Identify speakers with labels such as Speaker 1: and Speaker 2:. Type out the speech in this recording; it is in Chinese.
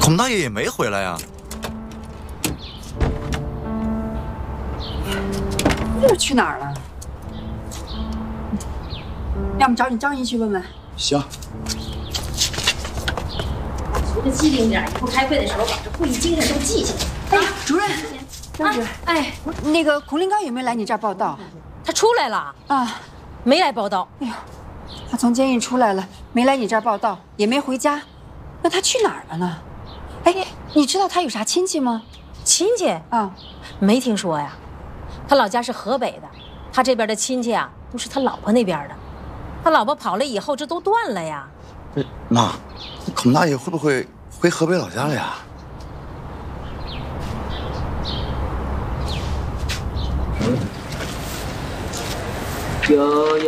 Speaker 1: 孔大爷也没回来呀。
Speaker 2: 这是去哪儿了？要么找你张姨去问问。
Speaker 3: 行。
Speaker 4: 学着机灵点，以后开会的时候把这会议精神都记下来。
Speaker 2: 哎呀，主任，张主任，
Speaker 4: 哎，
Speaker 2: 那个孔林刚有没有来你这儿报道？
Speaker 4: 他出来了
Speaker 2: 啊，
Speaker 4: 没来报道。
Speaker 2: 哎呦，他从监狱出来了，没来你这儿报道，也没回家，那他去哪儿了呢？哎，你知道他有啥亲戚吗？
Speaker 4: 亲戚
Speaker 2: 啊，
Speaker 4: 没听说呀。他老家是河北的，他这边的亲戚啊，都是他老婆那边的。他老婆跑了以后，这都断了呀。
Speaker 3: 妈，孔大爷会不会回河北老家了呀？
Speaker 5: 悠悠